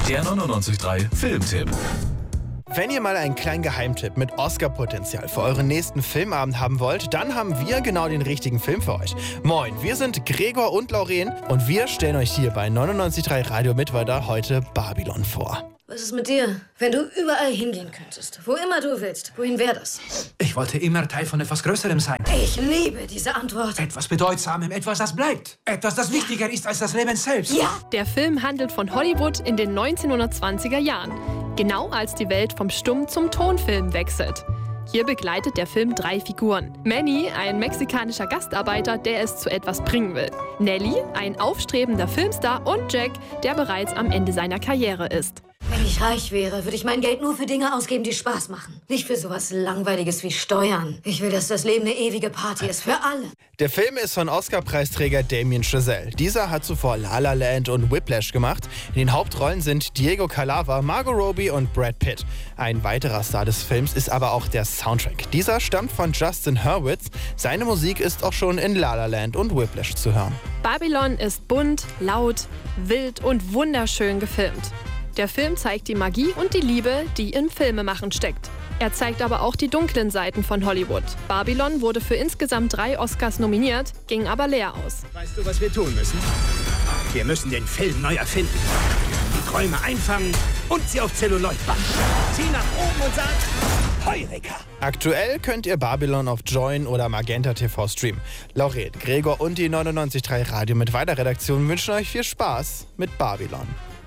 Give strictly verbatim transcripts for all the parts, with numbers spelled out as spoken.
Der neunundneunzig Komma drei Filmtipp. Wenn ihr mal einen kleinen Geheimtipp mit Oscar-Potenzial für euren nächsten Filmabend haben wollt, dann haben wir genau den richtigen Film für euch. Moin, wir sind Gregor und Lauren und wir stellen euch hier bei neunundneunzig Komma drei Radio Mittweida heute Babylon vor. Was ist mit dir? Wenn du überall hingehen könntest, wo immer du willst, wohin wäre das? Ich wollte immer Teil von etwas Größerem sein. Ich liebe diese Antwort. Etwas Bedeutsamem, etwas, das bleibt. Etwas, das wichtiger ist als das Leben selbst. Ja! Der Film handelt von Hollywood in den neunzehnhundertzwanziger Jahren. Genau als die Welt vom Stumm- zum Tonfilm wechselt. Hier begleitet der Film drei Figuren. Manny, ein mexikanischer Gastarbeiter, der es zu etwas bringen will. Nelly, ein aufstrebender Filmstar. Und Jack, der bereits am Ende seiner Karriere ist. Wenn ich reich wäre, würde ich mein Geld nur für Dinge ausgeben, die Spaß machen. Nicht für sowas Langweiliges wie Steuern. Ich will, dass das Leben eine ewige Party ist. Für alle. Der Film ist von Oscar-Preisträger Damien Chazelle. Dieser hat zuvor La La Land und Whiplash gemacht. In den Hauptrollen sind Diego Calava, Margot Robbie und Brad Pitt. Ein weiterer Star des Films ist aber auch der Soundtrack. Dieser stammt von Justin Hurwitz. Seine Musik ist auch schon in La La Land und Whiplash zu hören. Babylon ist bunt, laut, wild und wunderschön gefilmt. Der Film zeigt die Magie und die Liebe, die im Filmemachen steckt. Er zeigt aber auch die dunklen Seiten von Hollywood. Babylon wurde für insgesamt drei Oscars nominiert, ging aber leer aus. Weißt du, was wir tun müssen? Wir müssen den Film neu erfinden. Die Träume einfangen und sie auf Zelluloid backen. Zieh nach oben und sag Heureka! Aktuell könnt ihr Babylon auf Join oder Magenta T V streamen. Lauren, Gregor und die neunundneunzig Komma drei Radio Mittweida Redaktion wünschen euch viel Spaß mit Babylon.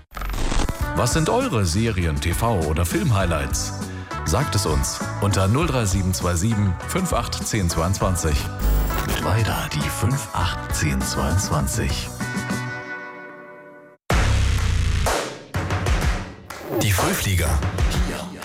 Was sind eure Serien-, T V- oder Film-Highlights? Sagt es uns unter null drei sieben zwei sieben fünf acht eins null zwei zwei. Mittweida die fünf acht eins null zwei zwei. Die Frühflieger.